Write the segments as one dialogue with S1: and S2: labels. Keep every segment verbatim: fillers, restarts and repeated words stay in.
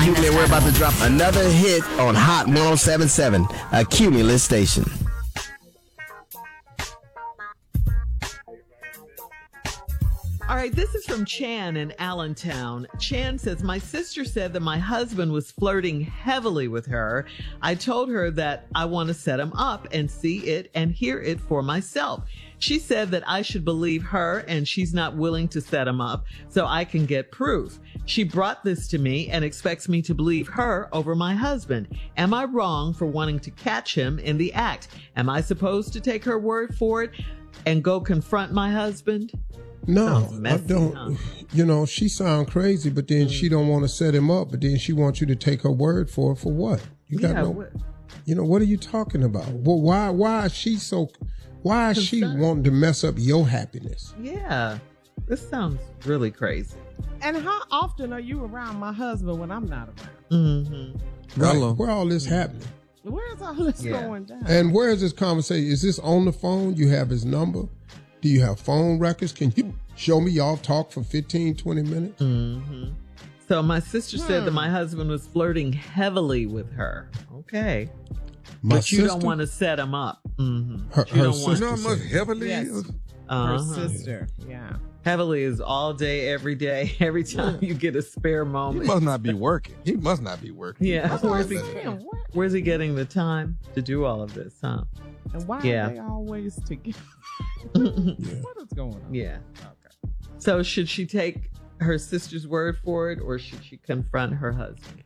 S1: Cumulus. We're about to drop another hit on Hot one oh seven point seven, a Cumulus station.
S2: All right, this is from Chan in Allentown. Chan says, my sister said that my husband was flirting heavily with her. I told her that I want to set him up and see it and hear it for myself. She said that I should believe her and she's not willing to set him up so I can get proof. She brought this to me and expects me to believe her over my husband. Am I wrong for wanting to catch him in the act? Am I supposed to take her word for it and go confront my husband?
S3: No,
S2: messy,
S3: I don't.
S2: Huh?
S3: You know, she sound crazy, but then mm. she don't want to set him up. But then she wants you to take her word for it. For what? You got yeah, no. What? You know, what are you talking about? Well, why? Why is she so? Why is she wanting to mess up your happiness?
S2: Yeah, this sounds really crazy.
S4: And how often are you around my husband when I'm not around?
S2: Mm-hmm.
S3: Right. Hello. Where all this mm-hmm. happening?
S4: Where's all this yeah. going down?
S3: And where is this conversation? Is this on the phone? You have his number? Do you have phone records? Can you show me y'all talk for fifteen, twenty minutes?
S2: Mm-hmm. So my sister hmm. said that my husband was flirting heavily with her. Okay.
S3: My
S2: but you
S3: sister?
S2: don't want to set him up. Mm-hmm.
S3: Her, her sister.
S5: You know how much heavily
S4: yes.
S5: is?
S4: Uh-huh. Her sister, yeah.
S2: Heavily is all day, every day, every time you get a spare moment.
S5: He must not be working. He must not be working.
S2: Yeah. Where's he, where's he getting the time to do all of this, huh?
S4: And why
S2: yeah.
S4: are they always together? yeah. What is going on?
S2: Yeah. Okay. So should she take her sister's word for it, or should she confront her husband?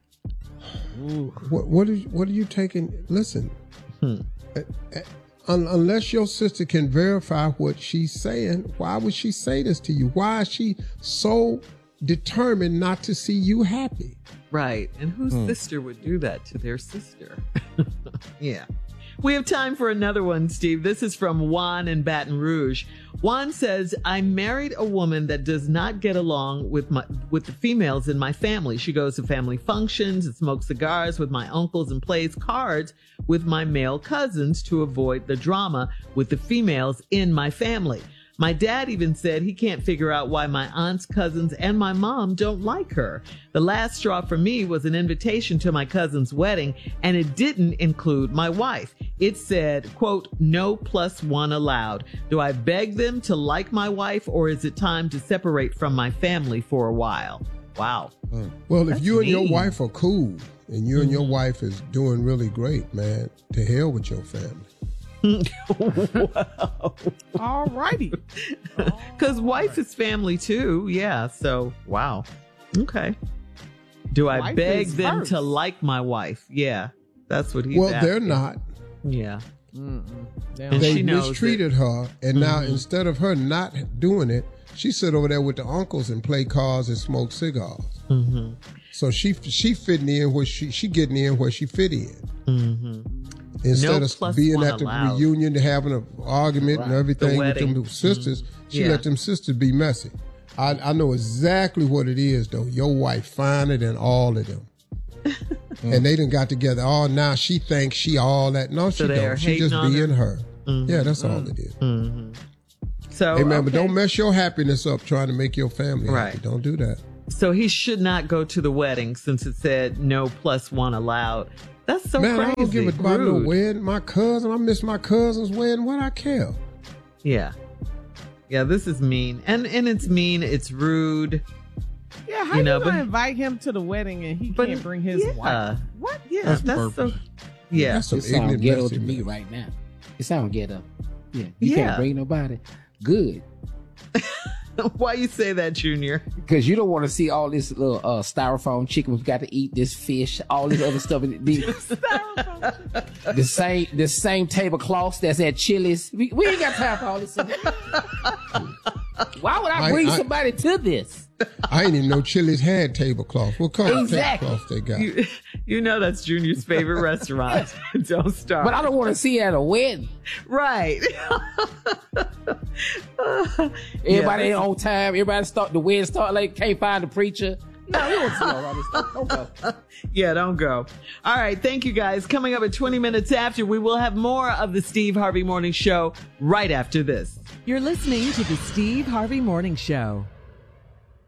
S3: What, what, is, what are you taking? Listen,
S2: hmm.
S3: uh, uh, un, unless your sister can verify what she's saying, why would she say this to you? Why is she so determined not to see you happy?
S2: Right. And whose hmm. sister would do that to their sister? Yeah. We have time for another one, Steve. This is from Juan in Baton Rouge. Juan says, I married a woman that does not get along with my with the females in my family. She goes to family functions and smokes cigars with my uncles and plays cards with my male cousins to avoid the drama with the females in my family. My dad even said he can't figure out why my aunts, cousins, and my mom don't like her. The last straw for me was an invitation to my cousin's wedding, and it didn't include my wife. It said, quote, no plus one allowed. Do I beg them to like my wife, or is it time to separate from my family for a while? Wow.
S3: Mm. Well,
S2: That's
S3: if you
S2: mean.
S3: and your wife are cool, and you mm-hmm. and your wife is doing really great, man, to hell with your family.
S2: Wow.
S4: All righty.
S2: Because wife is family too. Yeah. So, wow. Okay. Do I wife beg them first. to like my wife? Yeah. That's what he's
S3: Well,
S2: asking.
S3: they're not.
S2: Yeah.
S4: And
S3: they
S4: she
S3: mistreated
S2: it.
S3: her. And mm-hmm. now instead of her not doing it, she sit over there with the uncles and play cards and smoke cigars.
S2: Mm-hmm.
S3: So she she fitting in where she, she getting in where she fit in.
S2: Mm-hmm.
S3: Instead
S2: no
S3: of being at the
S2: allowed.
S3: reunion, having an argument right. and everything the with them sisters, mm-hmm. she
S2: yeah.
S3: let them sisters be messy. I, I know exactly what it is, though. Your wife finer than all of them. mm. And they done got together. Oh, now she thinks she all that. No, she
S2: so
S3: don't. She just being her. her.
S2: Mm-hmm.
S3: Yeah, that's
S2: mm-hmm.
S3: all it is.
S2: Mm-hmm. So,
S3: hey, man,
S2: okay.
S3: but don't mess your happiness up trying to make your family
S2: right.
S3: happy. Don't do that.
S2: So he should not go to the wedding since it said no plus one allowed. That's so
S3: Man,
S2: crazy.
S3: I don't give a about no wedding. My cousin, I miss my cousin's wedding. What I care?
S2: Yeah. Yeah, this is mean. And and it's mean, it's rude.
S4: Yeah, how
S2: you,
S4: you
S2: know,
S4: gonna
S2: but,
S4: invite him to the wedding and he
S2: but,
S4: can't bring his
S2: yeah.
S4: wife? What?
S2: Yeah,
S3: that's,
S2: that's so yeah.
S3: That's some
S6: it sounds ghetto to me
S3: mess.
S6: right now. It sounds ghetto. Yeah. You
S2: yeah.
S6: can't bring nobody. Good.
S2: Why you say that, Junior?
S6: Because you don't want to see all this little uh, styrofoam chicken. We got to eat this fish, all this other stuff. The, the same, the same tablecloths that's at Chili's. We, we ain't got time for all this. Why would I bring I, I, somebody to this?
S3: I ain't even know Chili's had tablecloth. What kind
S6: exactly.
S3: of tablecloth they got?
S2: You, you know that's Junior's favorite restaurant. Don't start.
S6: But I don't want to see it at a wedding.
S2: Right.
S6: Everybody yeah, on time. Everybody start the wedding start late. Can't find the preacher. No, we don't see all this stuff. Don't go.
S2: Yeah, don't go. All right. Thank you, guys. Coming up at twenty minutes after, we will have more of the Steve Harvey Morning Show right after this.
S7: You're listening to the Steve Harvey Morning Show.